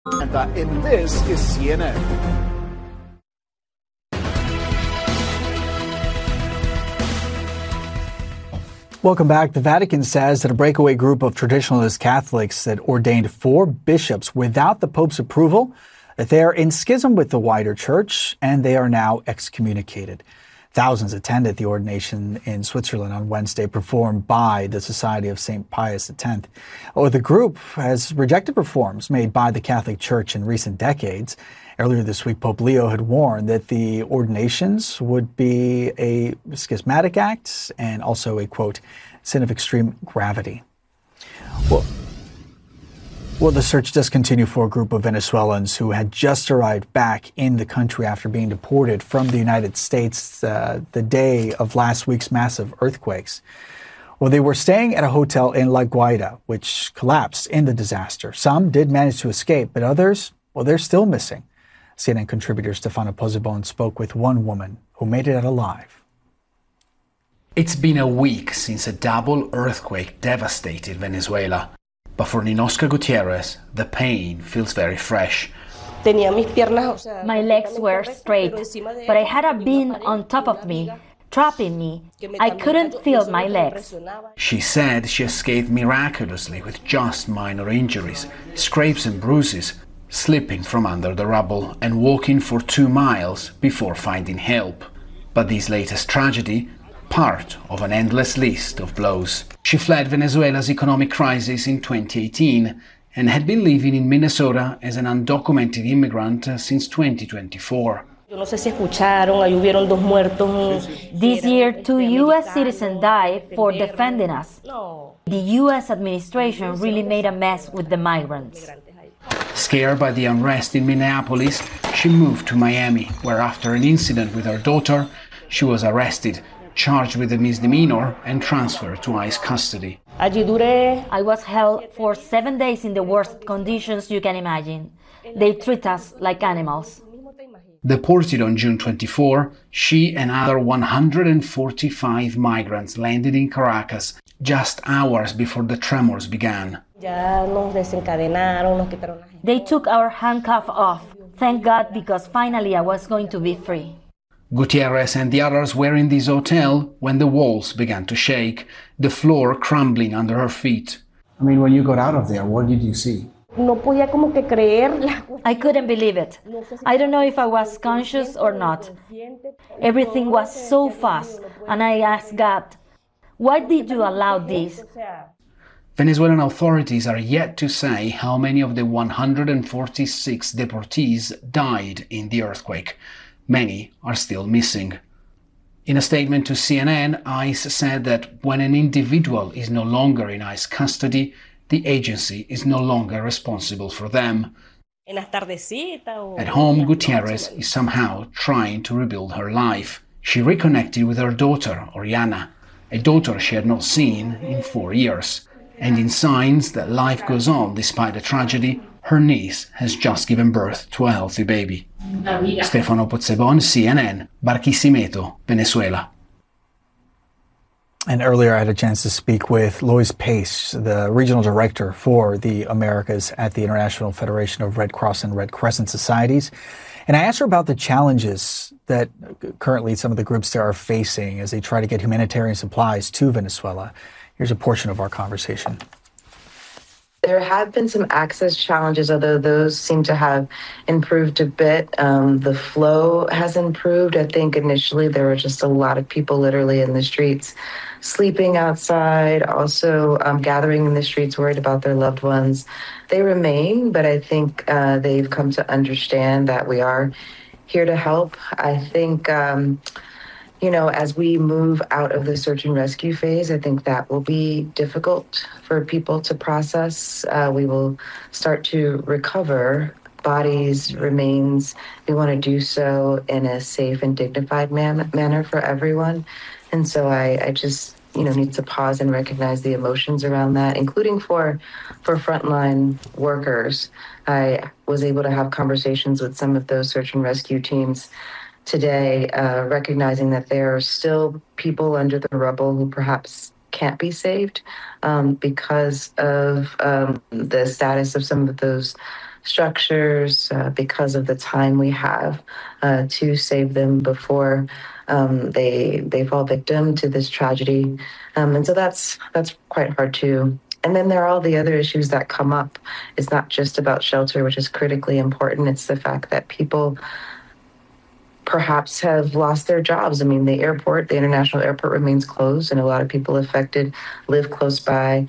And this is CNN. Welcome back. The Vatican says that a breakaway group of traditionalist Catholics that ordained 4 bishops without the Pope's approval, that they are in schism with the wider church and they are now excommunicated. Thousands attended the ordination in Switzerland on Wednesday, performed by the Society of St. Pius X. The group has rejected reforms made by the Catholic Church in recent decades. Earlier this week, Pope Leo had warned that the ordinations would be a schismatic act and also a, quote, sin of extreme gravity. Well, the search does continue for a group of Venezuelans who had just arrived back in the country after being deported from the United States the day of last week's massive earthquakes. Well, they were staying at a hotel in La Guaira, which collapsed in the disaster. Some did manage to escape, but others, well, they're still missing. CNN contributor Stefano Pozzebon spoke with one woman who made it out alive. It's been a week since a double earthquake devastated Venezuela. But for Ninoska Gutierrez, the pain feels very fresh. My legs were straight, but I had a beam on top of me, trapping me. I couldn't feel my legs. She said she escaped miraculously with just minor injuries, scrapes and bruises, slipping from under the rubble and walking for 2 miles before finding help. But this latest tragedy, part of an endless list of blows. She fled Venezuela's economic crisis in 2018 and had been living in Minnesota as an undocumented immigrant since 2024. This year, 2 U.S. citizens died for defending us. The U.S. administration really made a mess with the migrants. Scared by the unrest in Minneapolis, she moved to Miami, where after an incident with her daughter, she was arrested, charged with a misdemeanor and transferred to ICE custody. I was held for 7 days in the worst conditions you can imagine. They treat us like animals. Deported on June 24, she and other 145 migrants landed in Caracas just hours before the tremors began. They took our handcuff off. Thank God, because finally I was going to be free. Gutierrez and the others were in this hotel when the walls began to shake, the floor crumbling under her feet. I mean, when you got out of there, what did you see? I couldn't believe it. I don't know if I was conscious or not. Everything was so fast, and I asked God, why did you allow this? Venezuelan authorities are yet to say how many of the 146 deportees died in the earthquake. Many are still missing. In a statement to CNN, ICE said that when an individual is no longer in ICE custody, the agency is no longer responsible for them. At home, Gutierrez is somehow trying to rebuild her life. She reconnected with her daughter, Oriana, a daughter she had not seen in 4 years. And in signs that life goes on despite the tragedy, her niece has just given birth to a healthy baby. Stefano Pozzebon, CNN, Barquisimeto, Venezuela. And earlier I had a chance to speak with Lois Pace, the regional director for the Americas at the International Federation of Red Cross and Red Crescent Societies. And I asked her about the challenges that currently some of the groups there are facing as they try to get humanitarian supplies to Venezuela. Here's a portion of our conversation. There have been some access challenges, although those seem to have improved a bit. The flow has improved. I think initially there were just a lot of people literally in the streets, sleeping outside, also gathering in the streets, worried about their loved ones. They remain, but I think they've come to understand that we are here to help. I think as we move out of the search and rescue phase, I think that will be difficult for people to process. We will start to recover bodies, remains. We want to do so in a safe and dignified manner for everyone. And so I just, need to pause and recognize the emotions around that, including for frontline workers. I was able to have conversations with some of those search and rescue teams today, recognizing that there are still people under the rubble who perhaps can't be saved because of the status of some of those structures because of the time we have to save them before they fall victim to this tragedy. And so that's quite hard too. And then there are all the other issues that come up. It's not just about shelter, which is critically important. It's the fact that people perhaps have lost their jobs. I mean, the international airport remains closed, and a lot of people affected live close by.